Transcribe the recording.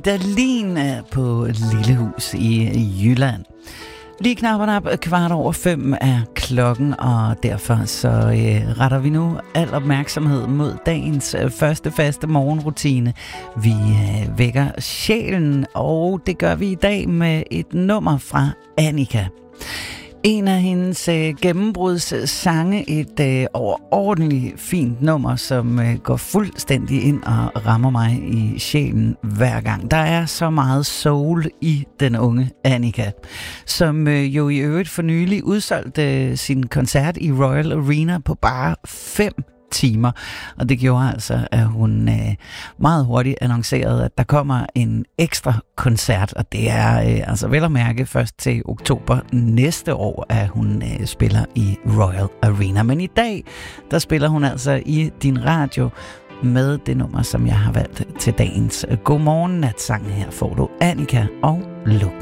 Dahlin på Lillehus i Jylland. Lige knap 4:15 er klokken, og derfor så retter vi nu al opmærksomhed mod dagens første faste morgenrutine. Vi vækker sjælen, og det gør vi i dag med et nummer fra Annika. En af hendes gennembrudssange, et overordentligt fint nummer, som går fuldstændig ind og rammer mig i sjælen hver gang. Der er så meget soul i den unge Annika, som jo i øvrigt for nylig udsolgte sin koncert i Royal Arena på bare 5 timer. Og det gjorde altså, at hun meget hurtigt annoncerede, at der kommer en ekstra koncert, og det er altså vel at mærke først til oktober næste år, at hun spiller i Royal Arena. Men i dag, der spiller hun altså i din radio med det nummer, som jeg har valgt til dagens Godmorgen Natsang. Her får du Annika og Luk.